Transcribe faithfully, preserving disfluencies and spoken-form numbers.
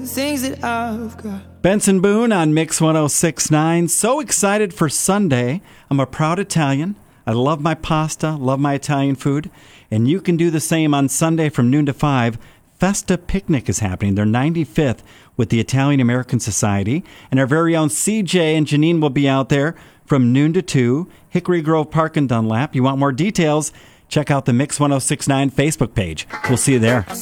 things that I've got. Benson Boone on Mix one oh six point nine. So excited for Sunday. I'm a proud Italian. I love my pasta, love my Italian food. And you can do the same on Sunday from noon to five. Festa Picnic is happening. They're ninety-fifth with the Italian American Society. And our very own C J and Janine will be out there from noon to two. Hickory Grove Park in Dunlap. You want more details? Check out the Mix one oh six point nine Facebook page. We'll see you there.